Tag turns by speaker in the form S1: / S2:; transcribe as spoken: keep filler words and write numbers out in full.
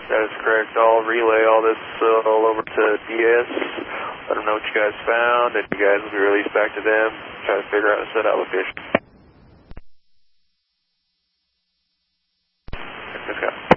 S1: That is correct. I'll relay all this uh, all over to D S, let them know what you guys found, and you guys will be released back to them, try to figure out a set out location. Okay.